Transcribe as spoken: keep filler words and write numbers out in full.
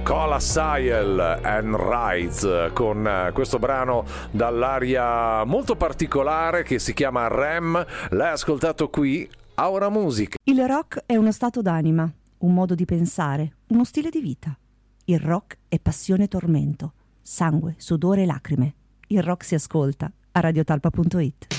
Cola Sayel and Rides con questo brano dall'aria molto particolare che si chiama Rem. L'hai ascoltato qui a Ora Musica. Il rock è uno stato d'anima, un modo di pensare, uno stile di vita. Il rock è passione e tormento, sangue, sudore e lacrime. Il rock si ascolta a radiotalpa punto it.